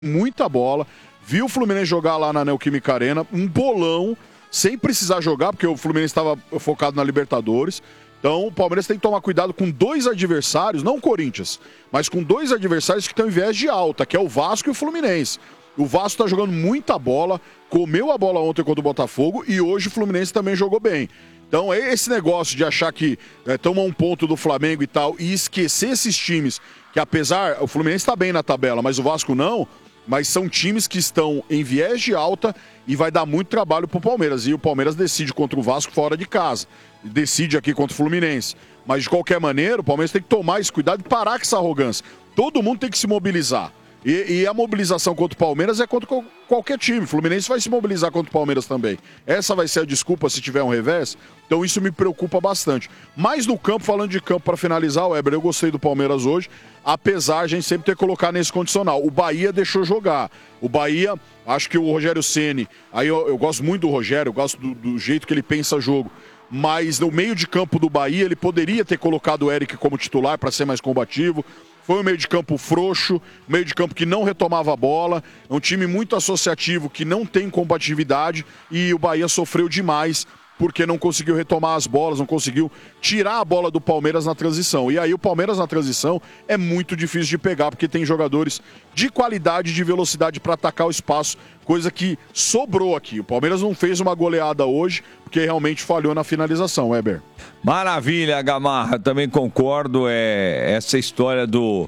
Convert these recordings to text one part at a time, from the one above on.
muita bola. Viu o Fluminense jogar lá na Neoquímica Arena, um bolão, sem precisar jogar, porque o Fluminense estava focado na Libertadores. Então o Palmeiras tem que tomar cuidado com dois adversários, não o Corinthians, mas com dois adversários que estão em viés de alta, que é o Vasco e o Fluminense. O Vasco está jogando muita bola, comeu a bola ontem contra o Botafogo e hoje o Fluminense também jogou bem. Então, esse negócio de achar que toma um ponto do Flamengo e tal, e esquecer esses times, que apesar, o Fluminense está bem na tabela, mas o Vasco não, mas são times que estão em viés de alta e vai dar muito trabalho pro Palmeiras. E o Palmeiras decide contra o Vasco fora de casa, decide aqui contra o Fluminense. Mas, de qualquer maneira, o Palmeiras tem que tomar esse cuidado e parar com essa arrogância. Todo mundo tem que se mobilizar. E a mobilização contra o Palmeiras é contra qualquer time. O Fluminense vai se mobilizar contra o Palmeiras também. Essa vai ser a desculpa se tiver um revés. Então isso me preocupa bastante. Mas no campo, falando de campo para finalizar, Weber, eu gostei do Palmeiras hoje, apesar de a gente sempre ter colocado nesse condicional. O Bahia deixou jogar. O Bahia, acho que o Rogério Ceni, aí eu gosto muito do Rogério, eu gosto do jeito que ele pensa jogo. Mas no meio de campo do Bahia, ele poderia ter colocado o Eric como titular para ser mais combativo. Foi um meio de campo frouxo, meio de campo que não retomava a bola, é um time muito associativo que não tem combatividade e o Bahia sofreu demais porque não conseguiu retomar as bolas, não conseguiu tirar a bola do Palmeiras na transição. E aí o Palmeiras na transição é muito difícil de pegar porque tem jogadores de qualidade e de velocidade para atacar o espaço, coisa que sobrou aqui. O Palmeiras não fez uma goleada hoje porque realmente falhou na finalização, Weber. Maravilha, Gamarra, também concordo, essa história do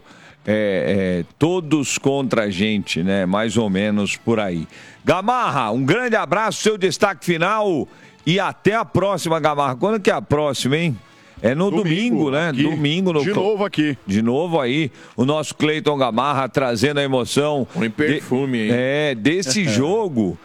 todos contra a gente, né? Mais ou menos por aí. Gamarra, um grande abraço, seu destaque final e até a próxima, Gamarra. Quando que é a próxima, hein? É no domingo, né? Aqui. Domingo. De novo aqui. De novo aí, o nosso Cleiton Gamarra trazendo a emoção. Um perfume, hein? Desse jogo,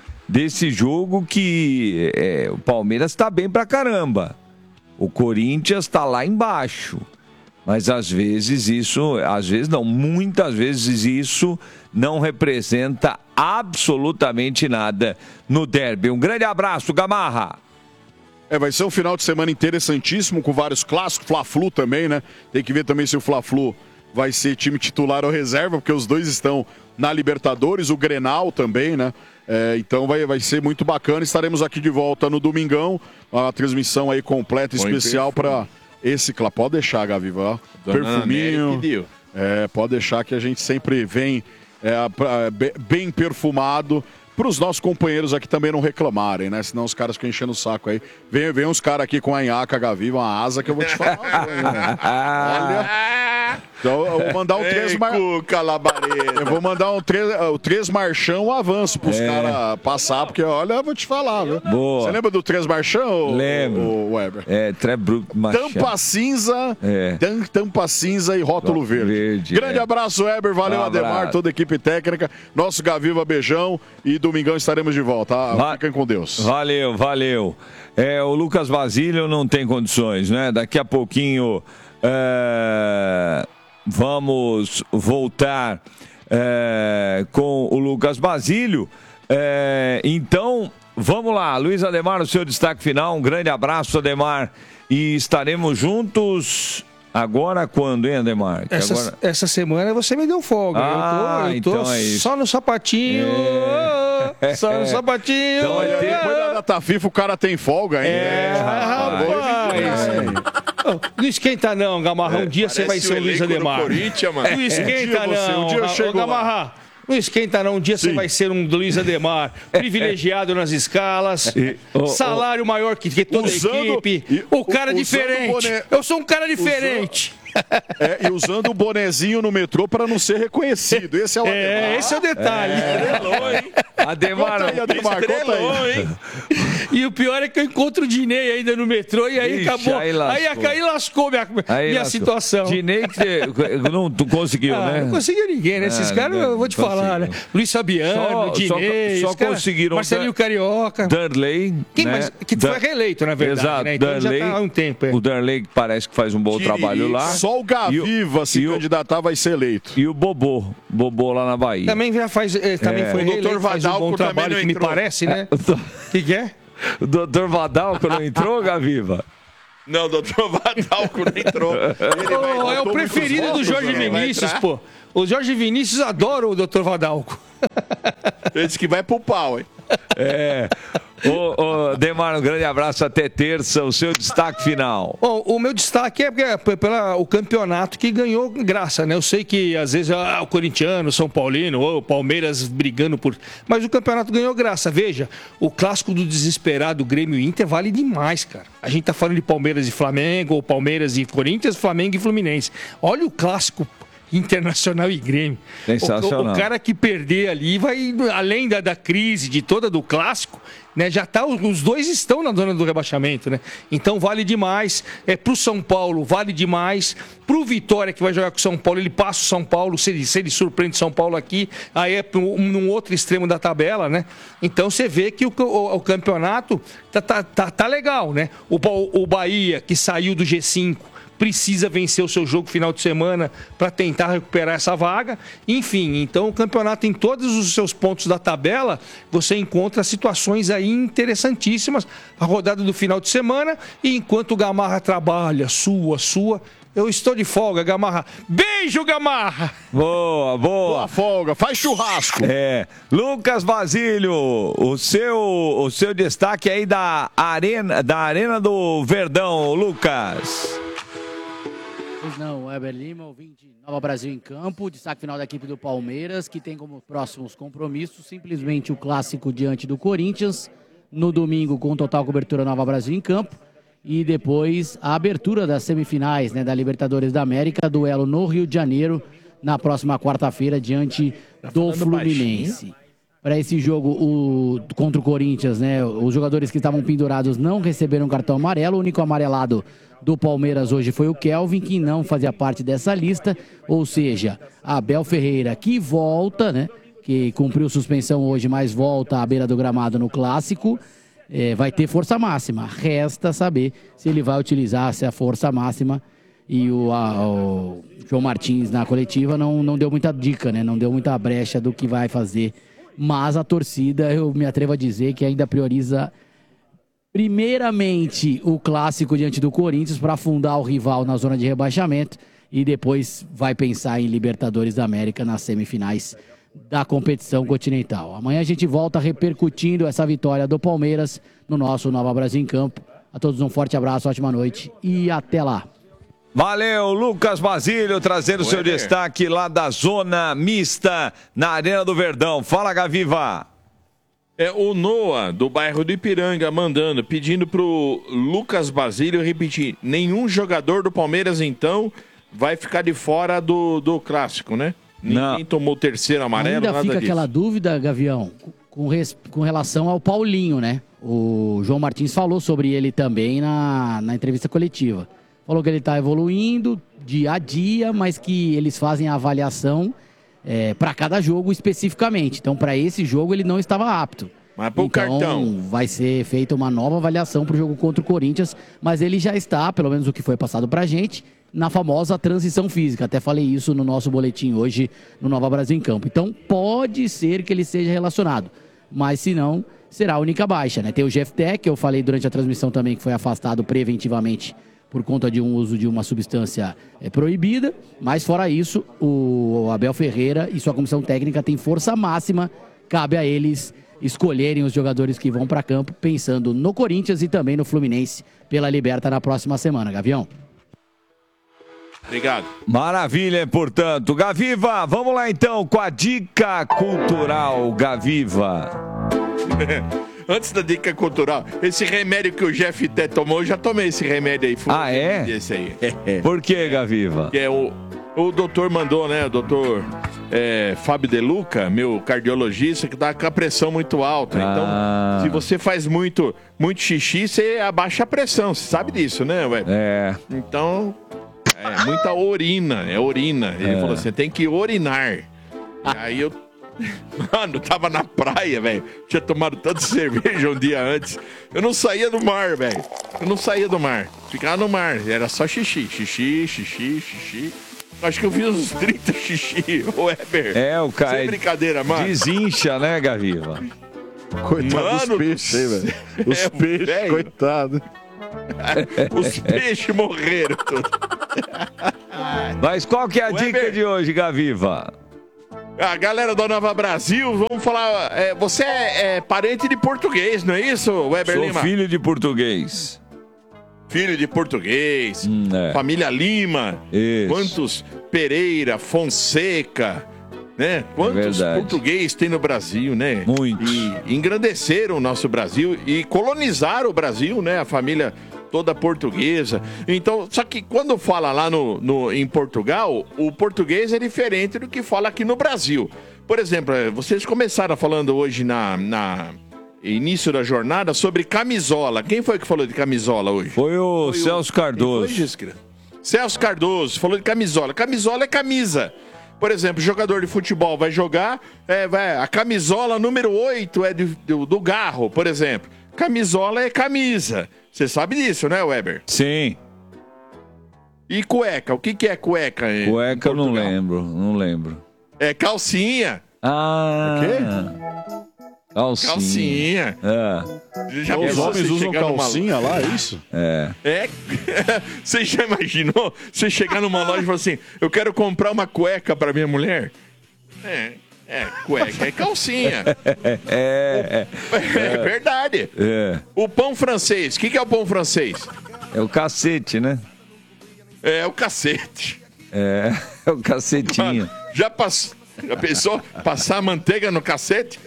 que o Palmeiras tá bem pra caramba. O Corinthians tá lá embaixo. Mas às vezes muitas vezes isso não representa absolutamente nada no derby. Um grande abraço, Gamarra. Vai ser um final de semana interessantíssimo, com vários clássicos, Fla-Flu também, né? Tem que ver também se o Fla-Flu vai ser time titular ou reserva, porque os dois estão na Libertadores, o Grenal também, né? Então vai ser muito bacana. Estaremos aqui de volta no domingão, a transmissão aí completa, especial para esse clássico. Pode deixar, Gaviva, perfuminho. Pode deixar que a gente sempre vem bem perfumado. Para os nossos companheiros aqui também não reclamarem, né? Senão os caras ficam enchendo o saco aí. Vem uns caras aqui com a nhaca, Gaviva, uma asa que eu vou te falar. Olha. Então eu vou mandar um 3 Calabareira. Eu vou mandar o 3 marchão, um avanço pros caras passar, porque olha, eu vou te falar, viu? Boa. Você lembra do 3 marchão? Lembro. Weber? Tampa cinza, tampa cinza e rótulo verde. Grande abraço, Weber. Valeu, Ademar, toda a equipe técnica. Nosso Gaviva, beijão. E domingão estaremos de volta. Fiquem com Deus. Valeu. O Lucas Basílio não tem condições, né? Daqui a pouquinho vamos voltar com o Lucas Basílio. Então, vamos lá. Luiz Ademar, o seu destaque final. Um grande abraço, Ademar. E estaremos juntos... Agora quando, hein, Ademar? Essa semana você me deu folga. Eu tô então é isso. Só no sapatinho. Só no sapatinho. Então, depois da data FIFA o cara tem folga ainda. Não esquenta não, Gamarra. Um dia você vai ser o Luiz Ademar. Não esquenta não, Gamarra. Não esquenta não, um dia você vai ser um Luiz Ademar, privilegiado nas escalas, salário maior que toda a equipe, o cara diferente. Eu sou um cara diferente. E usando o bonezinho no metrô para não ser reconhecido. Esse é o Ademar. Esse é o detalhe. Ademar, conta aí. E o pior é que eu encontro o Dinei ainda no metrô e aí acabou. Aí lascou minha situação. Dinei que não conseguiu, né? Não conseguiu ninguém, né? Esses caras, eu vou te falar, né? Luiz Fabiano, Dinei, só conseguiram Marcelinho Carioca. Darley, que foi reeleito, na verdade. Exato, né? Então Darley, já tá há um tempo. O Darley parece que faz um bom trabalho lá. Só o Gaviva se candidatar vai ser eleito. E o Bobô lá na Bahia. Também já faz, foi reeleito, Dr. faz um bom Vadalco trabalho que me parece, né? O que é? O Dr. Vadalco não entrou, Gaviva? Não, o Dr. Vadalco não entrou. É o preferido do Jorge Vinícius, pô. O Jorge Vinícius adora o Dr. Vadalco. Esse que vai pro pau, hein? Ô, Demar, um grande abraço, até terça. O seu destaque final. Bom, o meu destaque é pelo campeonato que ganhou graça, né? Eu sei que às vezes o corintiano, o São Paulino, ou o Palmeiras brigando por... Mas o campeonato ganhou graça. Veja, o clássico do desesperado Grêmio e Inter vale demais, cara. A gente tá falando de Palmeiras e Flamengo, ou Palmeiras e Corinthians, Flamengo e Fluminense. Olha o clássico Internacional e Grêmio. Sensacional. O cara que perder ali vai, além da crise de toda do clássico, né, já tá, os dois estão na zona do rebaixamento, né? Então vale demais. Pro São Paulo vale demais. Pro Vitória, que vai jogar com o São Paulo, ele passa o São Paulo, se ele surpreende o São Paulo aqui, aí é num outro extremo da tabela, né? Então você vê que o campeonato tá legal, né? O Bahia, que saiu do G5, precisa vencer o seu jogo final de semana para tentar recuperar essa vaga. Enfim, então o campeonato, em todos os seus pontos da tabela, você encontra situações aí interessantíssimas. A rodada do final de semana, e enquanto o Gamarra trabalha, eu estou de folga, Gamarra. Beijo, Gamarra! Boa folga, faz churrasco. Lucas Basílio, o seu destaque aí da Arena do Verdão, Lucas. Pois não, Weber Lima, ouvinte de Nova Brasil em Campo, destaque final da equipe do Palmeiras, que tem como próximos compromissos simplesmente o clássico diante do Corinthians, no domingo com total cobertura Nova Brasil em Campo, e depois a abertura das semifinais, né, da Libertadores da América, duelo no Rio de Janeiro, na próxima quarta-feira, diante do Fluminense. Para esse jogo contra o Corinthians, né, os jogadores que estavam pendurados não receberam cartão amarelo. O único amarelado do Palmeiras hoje foi o Kelvin, que não fazia parte dessa lista, ou seja, Abel Ferreira, que volta, né, que cumpriu suspensão hoje, mas volta à beira do gramado no Clássico, vai ter força máxima. Resta saber se ele vai utilizar essa força máxima, e o João Martins na coletiva não deu muita dica, né, não deu muita brecha do que vai fazer, mas a torcida, eu me atrevo a dizer que ainda prioriza primeiramente o clássico diante do Corinthians para afundar o rival na zona de rebaixamento, e depois vai pensar em Libertadores da América nas semifinais da competição continental. Amanhã a gente volta repercutindo essa vitória do Palmeiras no nosso Nova Brasil em Campo. A todos um forte abraço, ótima noite e até lá. Valeu, Lucas Basílio, trazendo seu destaque lá da zona mista na Arena do Verdão. Fala, Gaviva. O Noah, do bairro do Ipiranga, pedindo pro Lucas Basílio repetir. Nenhum jogador do Palmeiras, então, vai ficar de fora do clássico, né? Ninguém tomou o terceiro amarelo, ainda fica aquela dúvida, Gavião, com relação ao Paulinho, né? O João Martins falou sobre ele também na entrevista coletiva. Falou que ele está evoluindo dia a dia, mas que eles fazem a avaliação para cada jogo especificamente. Então, para esse jogo, ele não estava apto. Mas pro cartão. Vai ser feita uma nova avaliação para o jogo contra o Corinthians, mas ele já está, pelo menos o que foi passado para a gente, na famosa transição física. Até falei isso no nosso boletim hoje no Nova Brasil em Campo. Então, pode ser que ele seja relacionado, mas se não, será a única baixa, né? Tem o Jefté, que eu falei durante a transmissão também, que foi afastado preventivamente por conta de um uso de uma substância proibida, mas fora isso, o Abel Ferreira e sua comissão técnica têm força máxima, cabe a eles escolherem os jogadores que vão para campo, pensando no Corinthians e também no Fluminense pela Liberta na próxima semana, Gavião. Obrigado. Maravilha, portanto. Gaviva, vamos lá então com a dica cultural, Gaviva. Antes da dica cultural, esse remédio que o Jeff Té tomou, eu já tomei esse remédio aí. Esse aí. Por que, Gaviva? Que o doutor mandou, né? O doutor Fábio De Luca, meu cardiologista, que tá com a pressão muito alta. Então, se você faz muito xixi, você abaixa a pressão. Você sabe disso, né, ué? Então, muita urina. Ele falou assim, tem que urinar. Aí eu... Mano, tava na praia, velho. Tinha tomado tanta cerveja um dia antes. Eu não saía do mar, velho. Ficava no mar. Era só xixi. Acho que eu fiz uns 30 xixi, o Weber. O cara. Sem brincadeira, mano. Desincha, né, Gaviva? Coitado dos peixes aí, velho. Os peixes, coitado. Os peixes morreram tudo. Mas qual que é a dica de hoje, Gaviva? A galera da Nova Brasil, vamos falar. Você é parente de português, não é isso, Weber Sou Lima? filho de português. Filho de português. Família Lima. Isso. Quantos Pereira, Fonseca, né? Quantos portugueses tem no Brasil, né? Muitos. E engrandeceram o nosso Brasil e colonizaram o Brasil, né? A família toda portuguesa. Então, só que quando fala lá em Portugal, o português é diferente do que fala aqui no Brasil. Por exemplo, vocês começaram falando hoje na início da jornada sobre camisola. Quem foi que falou de camisola hoje? Foi o Celso Cardoso. Celso Cardoso falou de camisola. Camisola é camisa. Por exemplo, jogador de futebol vai jogar, a camisola número 8 é do Garro, por exemplo. Camisola é camisa. Você sabe disso, né, Weber? Sim. E cueca? O que é cueca? Cueca eu não lembro. É calcinha. Ah. O quê? Calcinha. Já os homens usam calcinha lá, é isso? Você já imaginou? Você chegar numa loja e falar assim, eu quero comprar uma cueca pra minha mulher? Cueca é calcinha. É verdade. O pão francês, o que é o pão francês? É o cacete, né? É o cacete. É o cacetinho. Mano, já pensou passar manteiga no cacete?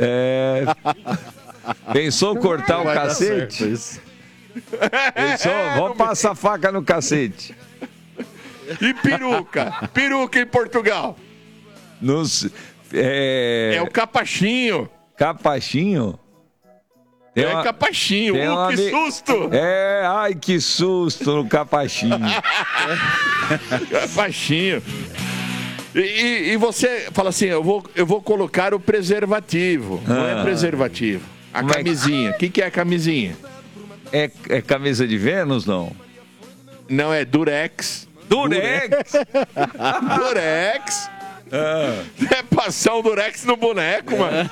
Pensou cortar o cacete? Pensou, vamos passar faca no cacete. E peruca? Peruca em Portugal? É o capachinho. Capachinho? Capachinho. Que susto! Ai, que susto no capachinho. Capachinho. E você fala assim, eu vou colocar o preservativo. Não é preservativo. A camisinha. O que é a camisinha? É camisa de Vênus, não? Não, é Durex. Durex? Durex. É passar o Durex no boneco, mano.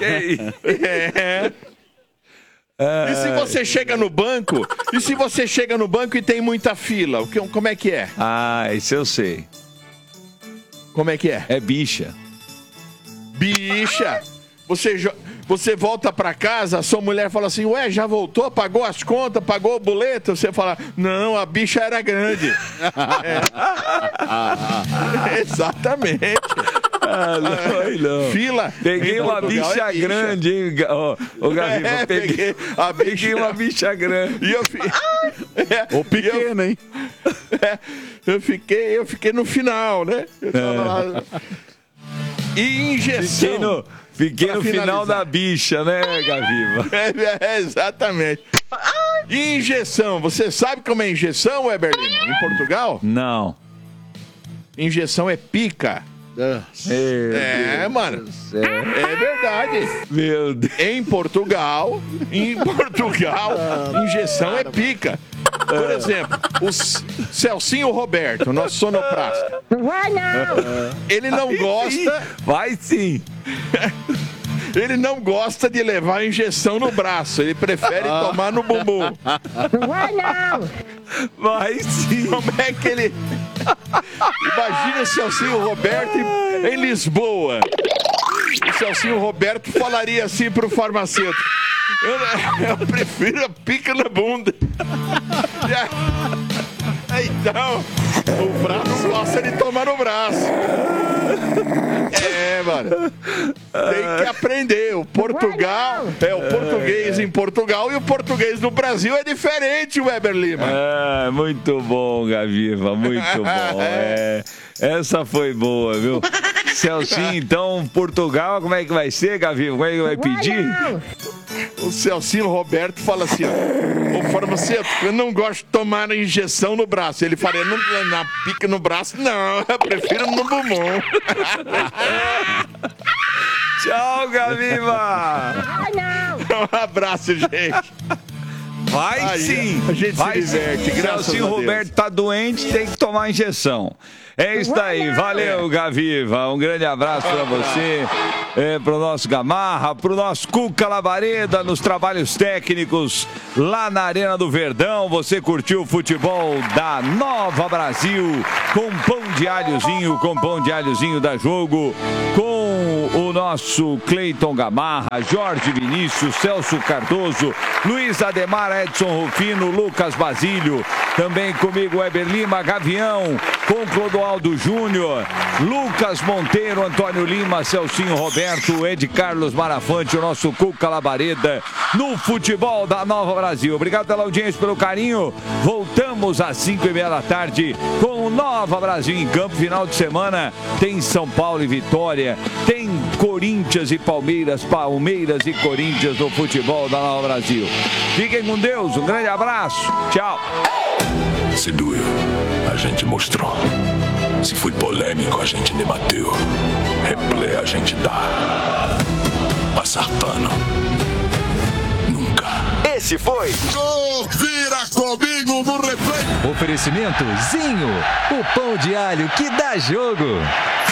E se você chega no banco? E se você chega no banco e tem muita fila? Como é que é? Isso eu sei. Como é que é? É bicha. Bicha! Você volta pra casa, a sua mulher fala assim, ué, já voltou? Pagou as contas? Pagou o boleto? Você fala, não, a bicha era grande. Exatamente. Não. Fila. Peguei uma bicha grande, hein, Gaviva? Peguei uma bicha grande. E Ou pequena, hein? Eu fiquei no final, né? Eu tava lá. E injeção. Fiquei no final da bicha, né, Gaviva? Exatamente. E injeção? Você sabe como é injeção, Weber Lima? Em Portugal? Não. Injeção é pica. Mano. É verdade. Meu Deus. Em Portugal, injeção é pica. Por exemplo, o Celcinho Roberto, nosso sonoplasta. Não vai não. Ele não gosta... Vai sim. Ele não gosta de levar injeção no braço. Ele prefere tomar no bumbum. Não vai não. Vai sim. Como é que ele... Imagina o Celcinho Roberto em Lisboa. O Celcinho Roberto falaria assim pro farmacêutico. Eu prefiro a pica na bunda. Então, o braço gosta de tomar no braço. Mano. Tem que aprender. O Portugal o português em Portugal e o português no Brasil é diferente, Weber Lima. Muito bom, Gaviva, muito bom. Essa foi boa, viu? Celcinho, então, Portugal, como é que vai ser, Gaviva? Como é que vai pedir? O Celcinho Roberto fala assim, ô farmacêutico, eu não gosto de tomar injeção no braço. Ele faria na pica no braço, não, eu prefiro no bumbum. Tchau, Gaviva! Um abraço, gente. Vai sim! A gente vai se diverte, graças a Deus. Se o Roberto tá doente, tem que tomar injeção. É isso aí, valeu, Gaviva. Um grande abraço pra você, pro nosso Gamarra, pro nosso Cuca Labareda nos trabalhos técnicos lá na Arena do Verdão. Você curtiu o futebol da Nova Brasil com pão de alhozinho da Jogo, com o nosso Cleiton Gamarra, Jorge Vinícius, Celso Cardoso, Luiz Ademar, Edson Rufino, Lucas Basílio, também comigo Weber Lima, Gavião, com Clodoaldo Júnior, Lucas Monteiro, Antônio Lima, Celcinho Roberto, Ed Carlos Marafante, o nosso Cuca Labareda, no futebol da Nova Brasil. Obrigado pela audiência, pelo carinho. Voltamos às 5h30 da tarde com o Nova Brasil em campo. Final de semana tem São Paulo e Vitória, tem Corinthians e Palmeiras, Palmeiras e Corinthians no futebol da Nova Brasil. Fiquem com Deus, um grande abraço, tchau. Se doeu, a gente mostrou. Se foi polêmico, a gente debateu. Replay a gente dá. Passar pano. Nunca. Esse foi Vira comigo no replay. Oferecimento Zinho, o pão de alho que dá jogo.